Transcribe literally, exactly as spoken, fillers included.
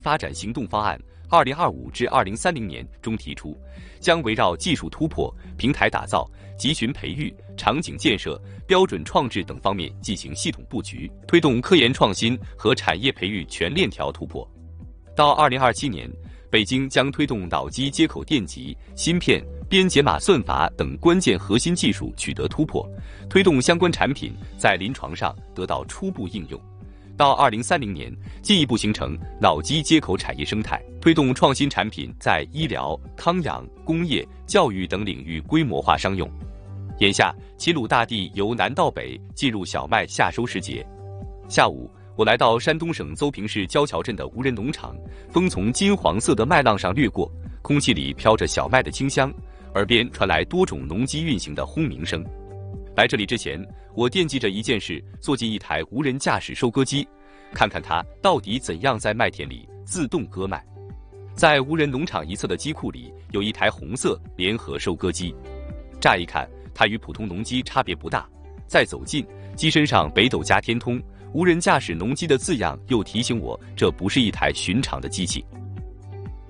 发展行动方案（二零二五至二零三零年）中提出，将围绕技术突破、平台打造、集群培育、场景建设、标准创制等方面进行系统布局，推动科研创新和产业培育全链条突破。到二零二七年，北京将推动脑机接口电极、芯片、编解码算法等关键核心技术取得突破，推动相关产品在临床上得到初步应用。到二零三零年，进一步形成脑机接口产业生态，推动创新产品在医疗、康养、工业、教育等领域规模化商用。眼下，齐鲁大地由南到北进入小麦夏收时节。下午，我来到山东省邹平市焦桥镇的无人农场，风从金黄色的麦浪上掠过，空气里飘着小麦的清香，耳边传来多种农机运行的轰鸣声。来这里之前，我惦记着一件事，坐进一台无人驾驶收割机，看看它到底怎样在麦田里自动割麦。在无人农场一侧的机库里，有一台红色联合收割机，乍一看，它与普通农机差别不大。再走近，机身上北斗加天通无人驾驶农机的字样又提醒我，这不是一台寻常的机器。